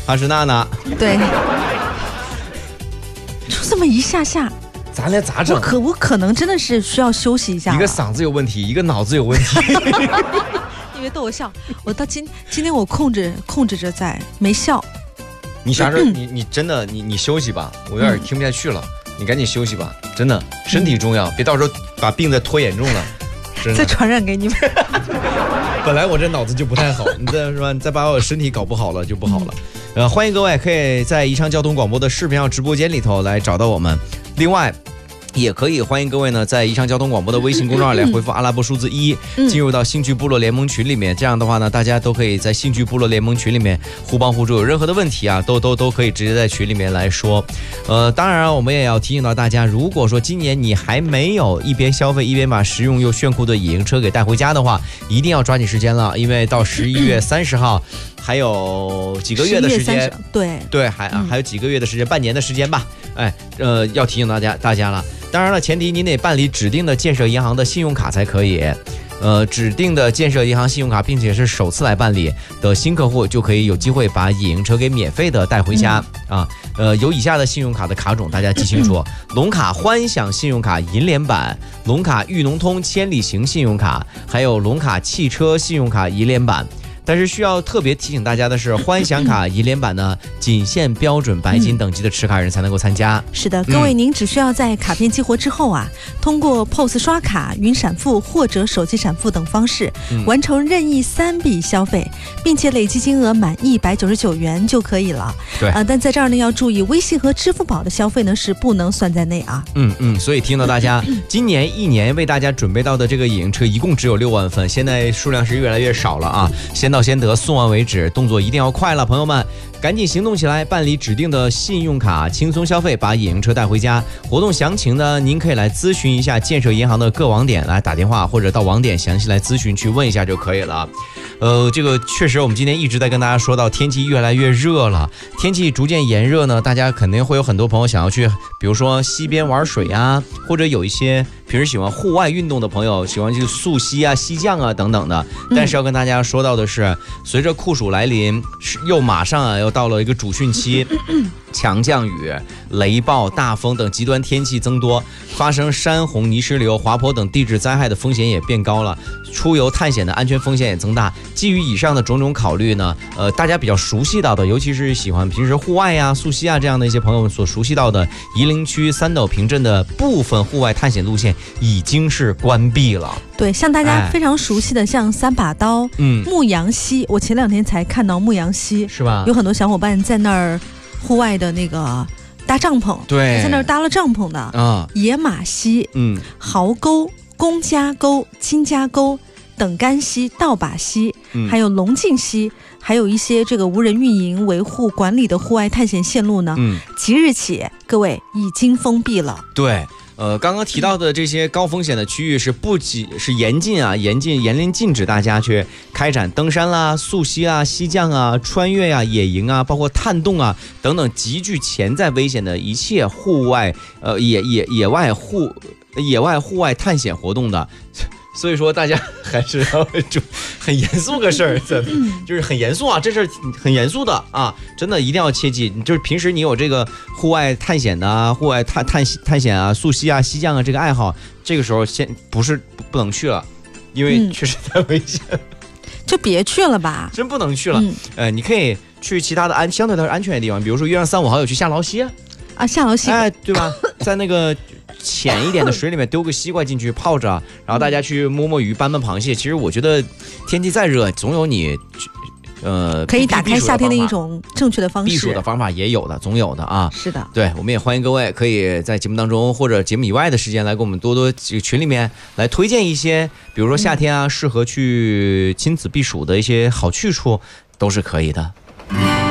他是娜娜。 对，就这么一下下， 咱俩咋整？ 我可能真的是需要休息一下。 一个嗓子有问题，一个脑子有问题。 你别逗我笑，我到今天我控制着在没笑。 你啥时候你真的你休息吧，我有点听不下去了。你赶紧休息吧，真的身体重要，别到时候把病再拖严重了， 再传染给你们。 本来我这脑子就不太好，你再把我身体搞不好了就不好了。欢迎各位可以在宜昌交通广播的视频号直播间里头来找到我们。另外也可以欢迎各位呢，在宜昌交通广播的微信公众号来回复阿拉伯数字1，进入到兴趣部落联盟群里面。这样的话呢，大家都可以在兴趣部落联盟群里面互帮互助，有任何的问题啊，都可以直接在群里面来说。当然我们也要提醒到大家，如果说今年你还没有一边消费一边把实用又炫酷的野营车给带回家的话，一定要抓紧时间了，因为到11月30号还有几个月的时间，对，还有几个月的时间，半年的时间吧。要提醒大家了。当然了，前提您得办理指定的建设银行的信用卡才可以。指定的建设银行信用卡，并且是首次来办理的新客户，就可以有机会把野营车给免费的带回家啊。有以下的信用卡的卡种，大家记清楚：龙卡欢享信用卡银联版、龙卡裕农通千里行信用卡，还有龙卡汽车信用卡银联版。但是需要特别提醒大家的是，欢享卡银联版呢，仅限标准白金等级的持卡人才能够参加。 是的，各位，您只需要在卡片激活之后啊，通过 POS 刷卡、云闪付或者手机闪付等方式，完成任意3笔消费，并且累计金额满199元就可以了。 对但在这儿呢要注意，微信和支付宝的消费呢是不能算在内啊。 所以提醒到大家，今年1年为大家准备到的这个野营车一共只有6万份，现在数量是越来越少了啊，先到先得，送完为止，动作一定要快了，朋友们，赶紧行动起来，办理指定的信用卡，轻松消费，把野营车带回家。活动详情呢，您可以来咨询一下建设银行的各网点，来打电话或者到网点详细来咨询，去问一下就可以了。这个确实，我们今天一直在跟大家说到，天气越来越热了，天气逐渐炎热呢，大家肯定会有很多朋友想要去，比如说溪边玩水啊，或者有一些平时喜欢户外运动的朋友，喜欢去溯溪啊、溪降啊等等的。但是要跟大家说到的是，随着酷暑来临，又马上又到了一个主汛期，强降雨、雷暴、大风等极端天气增多，发生山洪、泥石流、滑坡等地质灾害的风险也变高了，出游探险的安全风险也增大。基于以上的种种考虑呢，大家比较熟悉到的，尤其是喜欢平时户外呀、溯溪啊这样的一些朋友们所熟悉到的，夷陵区三斗平镇的部分户外探险路线已经是关闭了。 对，像大家非常熟悉的，像3把刀、牧羊溪，我前2天才看到牧羊溪，是吧？有很多小伙伴在那儿户外的那个搭帐篷，对，在那儿搭了帐篷的啊。野马溪、壕沟、公家沟、金家沟、等干溪、倒把溪，还有龙镜溪，还有一些这个无人运营、维护、管理的户外探险线路呢，即日起各位已经封闭了。 对。刚刚提到的这些高风险的区域是严令禁止大家去开展登山啦、溯溪啦、溪降啊、穿越啊、野营啊，包括探洞啊等等极具潜在危险的一切户外野外户外探险活动的。所以说大家还是要很严肃个事儿，就是很严肃啊，这事儿很严肃的啊，真的一定要切记。就是平时你有这个户外探险的啊、户外探险啊、溯溪啊、溪降啊这个爱好，这个时候不能去了，因为确实太危险， 就别去了吧， 真不能去了。你可以去其他的相对来说安全的地方，比如说约上3、5好友去下劳溪啊，下劳溪， 对吧？在那个浅一点的水里面丢个西瓜进去泡着，然后大家去摸鱼、搬螃蟹。其实我觉得天气再热，总有你可以打开夏天的一种正确的方式， 避暑的方法也有的，总有的啊。 是的， 对，我们也欢迎各位可以在节目当中或者节目以外的时间来给我们多群里面来推荐一些，比如说夏天啊适合去亲子避暑的一些好去处，都是可以的。